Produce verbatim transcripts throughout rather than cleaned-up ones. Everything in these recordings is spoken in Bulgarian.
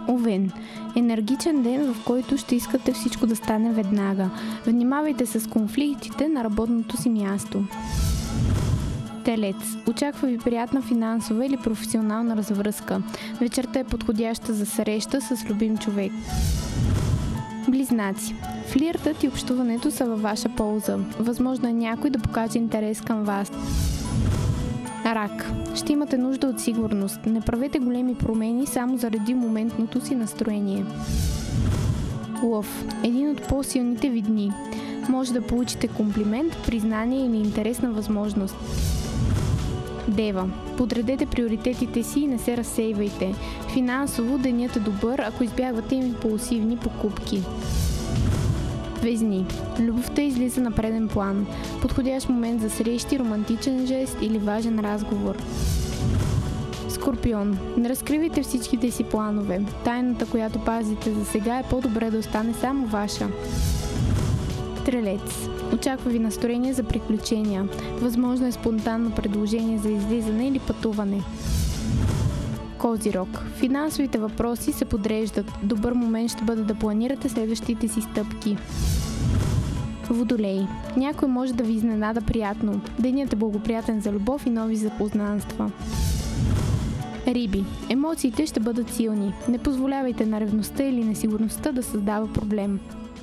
Овен. Енергичен ден, в който ще искате всичко да стане веднага. Внимавайте с конфликтите на работното си място. Телец. Очаква ви приятна финансова или професионална развръзка. Вечерта е подходяща за среща с любим човек. Близнаци. Флиртът и общуването са във ваша полза. Възможно е някой да покаже интерес към вас. Рак. Ще имате нужда от сигурност. Не правете големи промени само заради моментното си настроение. Лъв. Един от по-силните ви дни. Може да получите комплимент, признание или интересна възможност. Дева. Подредете приоритетите си и не се разсейвайте. Финансово денят е добър, ако избягвате импулсивни покупки. Везни. Любовта излиза на преден план. Подходящ момент за срещи, романтичен жест или важен разговор. Скорпион. Не разкривайте всичките си планове. Тайната, която пазите за сега, е по-добре да остане само ваша. Стрелец. Очаква ви настроение за приключения. Възможно е спонтанно предложение за излизане или пътуване. Козирог. Финансовите въпроси се подреждат. Добър момент ще бъде да планирате следващите си стъпки. Водолей. Някой може да ви изненада приятно. Денят е благоприятен за любов и нови запознанства. Риби. Емоциите ще бъдат силни. Не позволявайте на ревността или несигурността да създава проблем.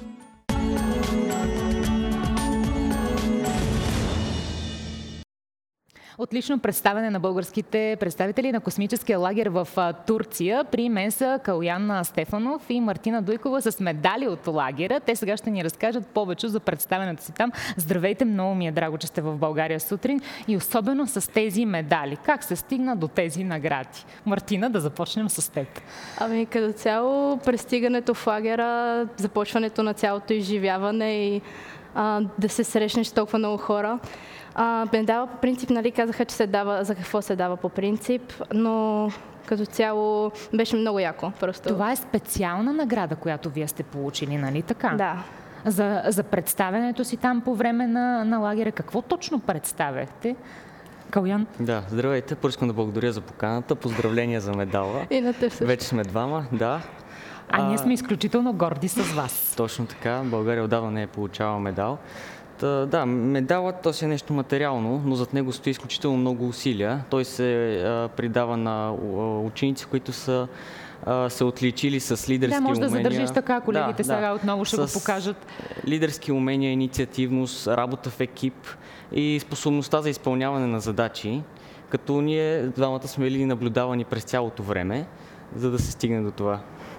Отлично представяне на българските представители на космическия лагер в Турция. При мен са Калуян Стефанов и Мартина Дуйкова с медали от лагера. Те сега ще ни разкажат повече за представянето си там. Здравейте, много ми е драго, че сте в България сутрин и особено с тези медали. Как се стигна до тези награди? Мартина, да започнем с теб. Ами като цяло, пристигането в лагера, започването на цялото изживяване и а, да се срещнеш с толкова много хора. А, медала по принцип, нали, казаха, че се дава, за какво се дава по принцип, но като цяло беше много яко. Просто. Това е специална награда, която вие сте получили, нали така? Да. За, за представянето си там по време на, на лагера. Какво точно представяхте? Калуян? Да, здравейте. Първо искам да благодаря за поканата. Поздравления за медала. И на те също. Вече сме двама, да. А, а ние сме изключително горди с вас. Точно така. България отдавна не е получавала медал. Та, да, медалът то си е нещо материално, но зад него стои изключително много усилия. Той се а, придава на ученици, които са а, се отличили с лидерски умения. Да, може да задържиш така, колегите да, сега да. Отново ще с го покажат. Лидерски умения, инициативност, работа в екип и способността за изпълняване на задачи, като ние двамата сме били наблюдавани през цялото време, за да се стигне до това.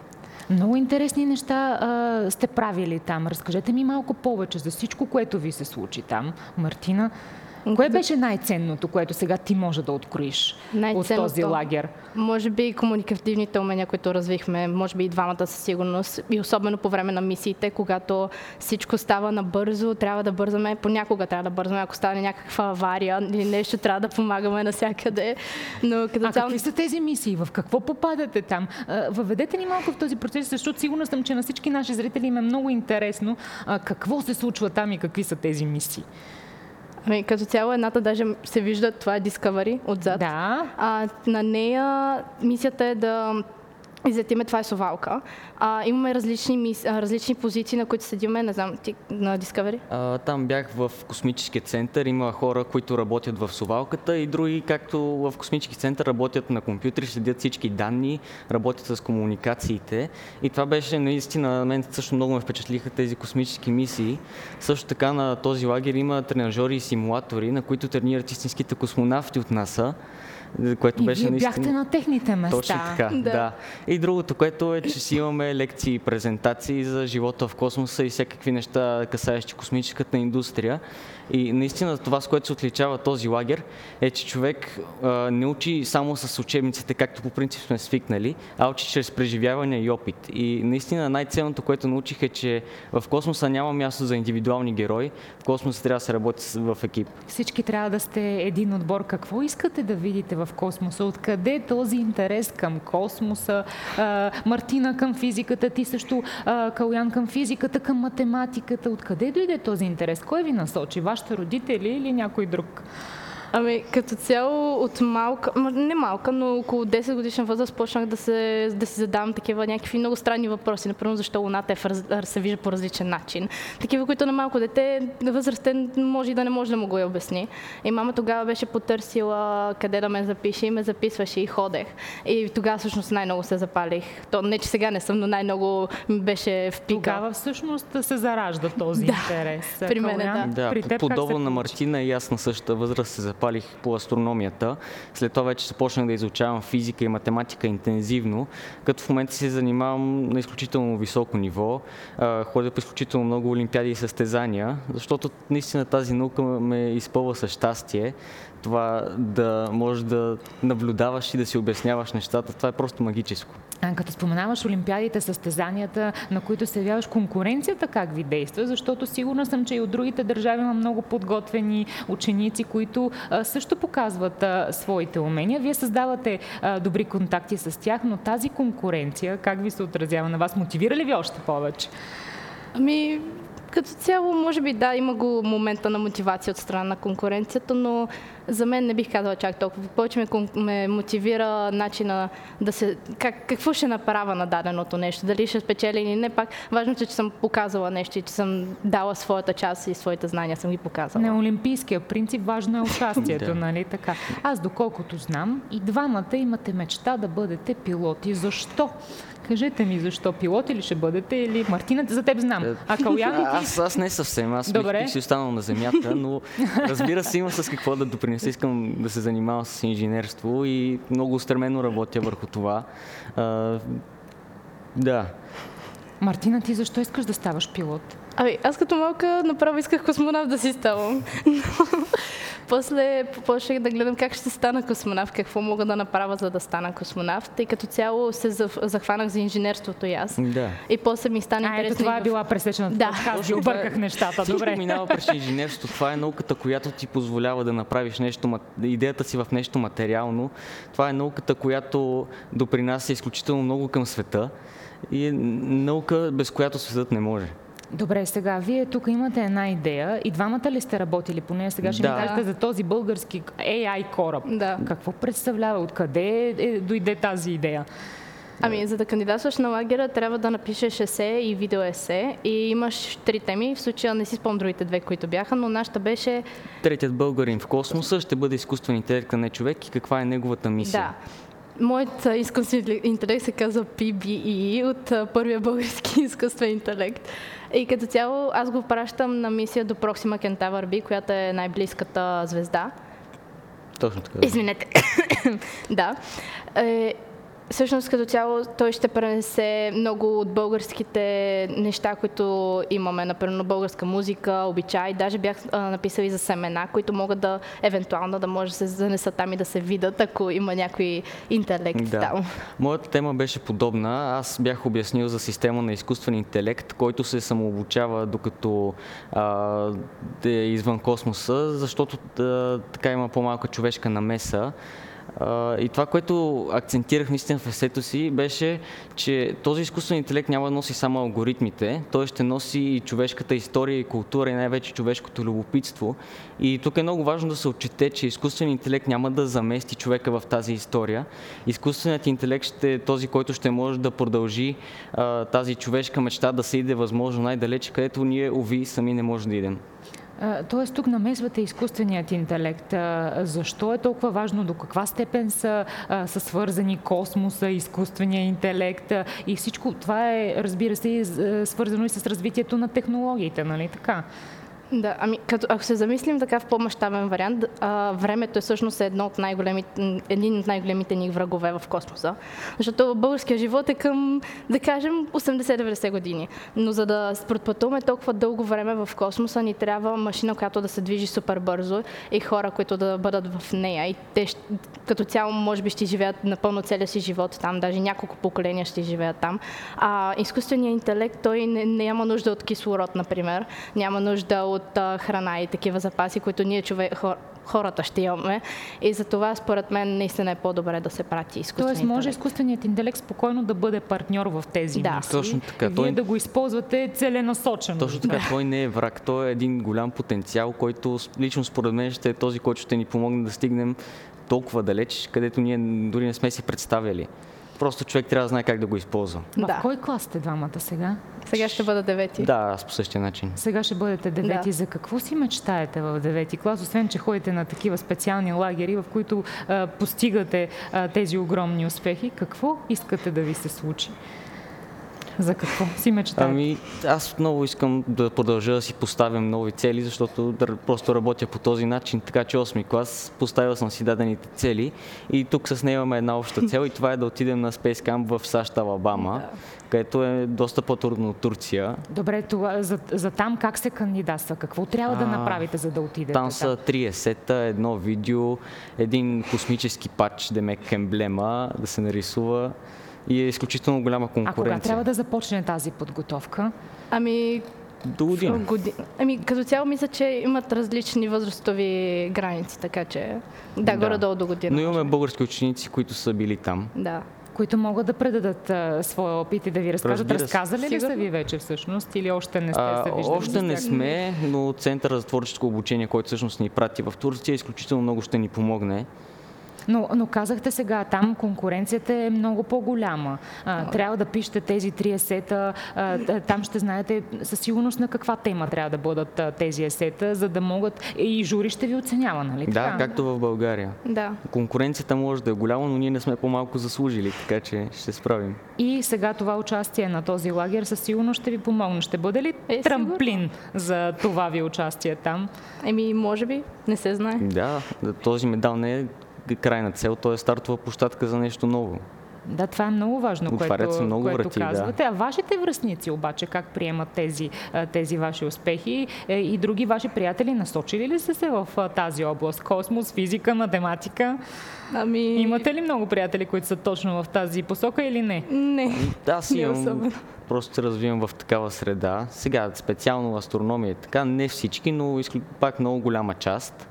Много интересни неща а, сте правили там. Разкажете ми малко повече за всичко, което ви се случи там. Мартина, кое беше най-ценното, което сега ти може да откроиш от този лагер? Може би комуникативните умения, които развихме, може би и двамата със сигурност. И особено по време на мисиите, когато всичко става набързо, трябва да бързаме, понякога трябва да бързаме, ако стане някаква авария или нещо, трябва да помагаме навсякъде. Но като а цяло... какви са тези мисии? В какво попадате там? Въведете ни малко в този процес, защото сигурна съм, че на всички наши зрители им е много интересно какво се случва там и какви са тези мисии. Ами, като цяло едната даже се вижда, това е Discovery отзад. Да. А, на нея мисията е да излетиме, това е совалка. А, имаме различни, мис... различни позиции, на които седиме, не знам, ти на Discovery? А, там бях в космическия център, има хора, които работят в совалката и други, както в космически център, работят на компютри, следят всички данни, работят с комуникациите. И това беше наистина, мен също много ме впечатлиха тези космически мисии. Също така на този лагер има тренажери и симулатори, на които тренират истинските космонавти от НАСА. Което и беше вие наистина... бяхте на техните места. Точно така, да. да. И другото, което е, че си имаме лекции и презентации за живота в космоса и всякакви неща, касаещи космическата индустрия. И наистина това, с което се отличава този лагер, е, че човек а, не учи само с учебниците, както по принцип сме свикнали, а учи чрез преживяване и опит. И наистина най-ценното, което научих е, че в космоса няма място за индивидуални герои, в космоса трябва да се работи в екип. Всички трябва да сте един отбор. Какво искате да видите в космоса? Откъде е този интерес към космоса? А, Мартина към физиката, ти също, а, Калуян към физиката, към математиката. Откъде дойде този интерес? Кой ви насочи? Вашите родители или някой друг? Ами, като цяло от малка, не малка, но около десет годишна възраст почнах да, се, да си задавам такива някакви много странни въпроси. Например, защо Луната е в раз, се вижда по различен начин. Такива, които на малко дете, възрастен, може и да не може да му го обясни. И мама тогава беше потърсила къде да ме запише и ме записваше и ходех. И тогава всъщност най-много се запалих. То, не, че сега не съм, но най-много ми беше в пика. Тогава всъщност се заражда този да, интерес. При мен, да. Да, при теб подобно на Мартина и аз на същата възраст се запалих по астрономията. След това вече започнах да изучавам физика и математика интензивно, като в момента се занимавам на изключително високо ниво. Ходя по изключително много олимпиади и състезания, защото наистина тази наука ме изпълва със щастие. Това да можеш да наблюдаваш и да си обясняваш нещата, това е просто магическо. А, като споменаваш олимпиадите, състезанията, на които се явяваш, конкуренцията как ви действа? Защото сигурна съм, че и от другите държави има много подготвени ученици, които а, също показват а, своите умения. Вие създавате а, добри контакти с тях, но тази конкуренция как ви се отразява на вас? Мотивира ли ви още повече? Ами, като цяло, може би да, има го момента на мотивация от страна на конкуренцията, но за мен не бих казала чак толкова. Повече ме, ме мотивира начина да се... Как, какво ще направя на даденото нещо, дали ще спечеля или не. Пак важното е, че съм показала нещо и че съм дала своята част и своите знания съм ги показала. На олимпийския принцип важно е участието, нали така? Аз доколкото знам, и двамата имате мечта да бъдете пилоти. Защо? Кажете ми защо, пилоти ли ще бъдете или Мартина, за теб знам. А Калоян ти? Аз, аз не съвсем, аз бих, бих си останал на земята, но разбира се има с какво да допринеса. Искам да се занимавам с инженерство и много устремено работя върху това. А, да. Мартина, ти защо искаш да ставаш пилот? Ами, аз като малка направо исках космонавт да си ставам. После почнах да гледам как ще стана космонавт, какво мога да направя, за да стана космонавт. И като цяло се захванах за инженерството и аз. Да. И после ми стана интересно. А, ето това е била пресечената. Да. Аз ви обърках нещата. Всичко Добре. минава през инженерството. Това е науката, която ти позволява да направиш нещо, идеята си в нещо материално. Това е науката, която допринася изключително много към света. И е наука, без която светът не може. Добре, сега, вие тук имате една идея и двамата ли сте работили по нея? Сега ще да. ми кажете за този български ей ай кораб. Да. Какво представлява? Откъде е, дойде тази идея? Ами, за да кандидатстваш на лагера, трябва да напишеш есе и видеоесе и имаш три теми. В случая не си спомням другите две, които бяха, но нашата беше... Третият българин в космоса ще бъде изкуствен интелект, а не човек и каква е неговата мисия? Да. Моят изкуствен интелект се казва пи би и от първия български изкуствен интелект. И като цяло аз го пращам на мисия до Проксима Кентавър би, която е най-близката звезда. Точно така. Извинете. Да. Е, всъщност като цяло той ще пренесе много от българските неща, които имаме, например българска музика, обичай. Даже бях а, написали за семена, които могат да евентуално да може да се занесат там и да се видят, ако има някой интелект да. там. Моята тема беше подобна. Аз бях обяснил за система на изкуствен интелект, който се самообучава докато а, е извън космоса, защото да, така има по-малка човешка намеса. Uh, и това, което акцентирах наистина в есето си, беше, че този изкуствен интелект няма да носи само алгоритмите, той ще носи и човешката история и култура и най-вече човешкото любопитство. И тук е много важно да се отчете, че изкуственият интелект няма да замести човека в тази история. Изкуственият интелект ще е този, който ще може да продължи uh, тази човешка мечта да се иде възможно най-далече, където ние, уви, сами не можем да идем. Тоест тук намесвате изкуственият интелект. Защо е толкова важно? До каква степен са, са свързани космоса, изкуствения интелект и всичко това е, разбира се, свързано и с развитието на технологиите, нали така? Да, ами като, ако се замислим така в по-мащабен вариант, а, времето е всъщност едно от най-големите, един от най-големите ни врагове в космоса. Защото българския живот е към, да кажем, осемдесет-деветдесет години. Но за да пътуваме толкова дълго време в космоса, ни трябва машина, която да се движи супер бързо и хора, които да бъдат в нея. И те като цяло, може би, ще живеят напълно целия си живот там, даже няколко поколения ще живеят там. А изкуственият интелект, той не, няма нужда от кислород, например, няма нужда от от храна и такива запаси, които ние човек, хор, хората ще имаме. И за това, според мен, наистина е по-добре да се прати изкуствен Тоест, може интелект. изкуственият интелект спокойно да бъде партньор в тези Да. мисии. Точно така. Вие Той- да го използвате целенасочено. Точно така, той не е враг, той е един голям потенциал, който лично според мен ще е този, който ще ни помогне да стигнем толкова далеч, където ние дори не сме си представяли. Просто човек трябва да знае как да го използва. В Да. кой клас сте двамата сега? Сега ще бъда девети. Да, аз по същия начин. Сега ще бъдете девети. Да. За какво си мечтаете в девети клас, освен че ходите на такива специални лагери, в които а, постигате а, тези огромни успехи? Какво искате да ви се случи? За какво си мечтаете? Ами, аз много искам да продължа да си поставям нови цели, защото да- просто работя по този начин, така че осми клас поставил съм си дадените цели и тук с нея имаме една обща цел и това е да отидем на Space Camp в САЩ, Алабама, където е доста по-трудно от Турция. Добре, това, за, за там как се кандидатства? Какво трябва да А, направите, за да отидете Там са три есета, едно видео, един космически пач, демек емблема да се нарисува и е изключително голяма А кога конкуренция. трябва да започне тази подготовка? Ами, До година. Годи... Ами, като цяло мисля, че имат различни възрастови граници, така че да, Да. горе-долу до година. Но имаме може. български ученици, които са били там. Да. Които могат да предадат а, своя опит и да ви разкажат. Разбира се. Разказали ли са Сигурно. ви вече всъщност или още не сте А, се виждали? още не с тях? сме, но Центъра за творческо обучение, който всъщност ни прати в Турция, изключително много ще ни помогне. Но, но казахте сега, там конкуренцията е много по-голяма. А, трябва да пишете тези три есета, а, т- там ще знаете със сигурност на каква тема трябва да бъдат а, тези есета, за да могат... И жури ще ви оценява, нали Да, така? както в България. Да. Конкуренцията може да е голяма, но ние не сме по-малко заслужили, така че ще се справим. И сега това участие на този лагер със сигурност ще ви помогне. Ще бъде ли Е, трамплин за това ви участие там? Еми, може би, не се знае. Да, този медал не е крайна цел, той е стартова площадка за нещо ново. Да, това е много важно, Отварят което, се много което врати, да. казвате. А вашите връстници обаче как приемат тези, а, тези ваши успехи Е, и други ваши приятели насочили ли са се в а, тази област? Космос, физика, математика? Ами, Имате ли много приятели, които са точно в тази посока или не? не. Да, си Не имам, особено. просто се развивам в такава среда. Сега, специално астрономия е така, не всички, но изклю... пак много голяма част.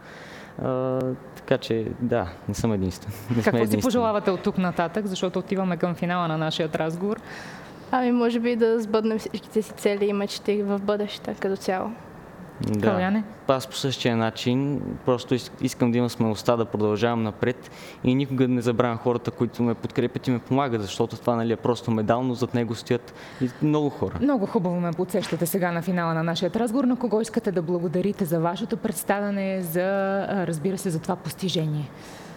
А, така че, да, не съм единствен. Не сме Какво си единствени. пожелавате от тук нататък, защото отиваме към финала на нашия разговор? Ами, може би да сбъднем всичките си цели и мечти в бъдеще, като цяло. Да. Каляне? Аз по същия начин просто ис- искам да имам смелостта да продължавам напред и никога не забравям хората, които ме подкрепят и ме помагат, защото това, нали, е просто медал, но зад него стоят и много хора. Много хубаво ме подсещате сега на финала на нашия разговор. На кого искате да благодарите за вашето представяне, за, а, разбира се, за това постижение?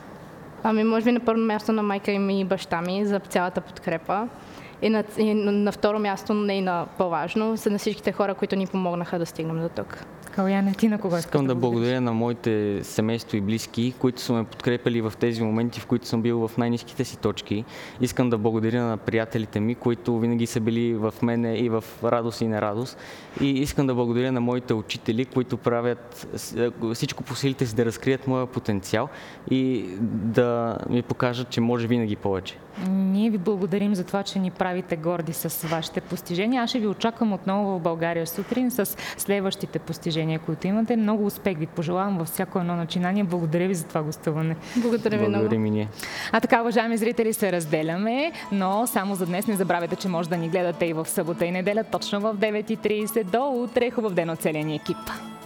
Ами, може би на първо място на майка ми и баща ми за цялата подкрепа. И на, и на второ място, не и на по-важно, са на всичките хора, които ни помогнаха да стигнем до тук. Каляне, ти на кого искаш Искам да благодариш? благодаря на моите семейство и близки, които са ме подкрепили в тези моменти, в които съм бил в най-ниските си точки. Искам да благодаря на приятелите ми, които винаги са били в мене и в радост и нерадост. И искам да благодаря на моите учители, които правят с- всичко по силите си да разкрият моя потенциал и да ми покажат, че може винаги повече. Ние ви благодарим за това, че ни правите горди с вашите постижения. Аз ще ви очаквам отново в България сутрин с следващите постижения, които имате. Много успех ви пожелавам във всяко едно начинание. Благодаря ви за това гостуване. Благодаря ви много. Благодарим и ние. А така, уважаеми зрители, се разделяме, но само за днес не забравяйте, че може да ни гледате и в събота и неделя, точно в девет и трийсет. До утре! Хубав ден от целия ни екип!